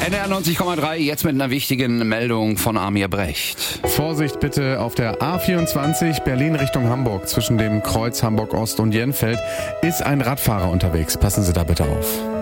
NDR 90,3, jetzt mit einer wichtigen Meldung von Amir Brecht. Vorsicht bitte auf der A24 Berlin Richtung Hamburg. Zwischen dem Kreuz Hamburg Ost und Jenfeld ist ein Radfahrer unterwegs. Passen Sie da bitte auf.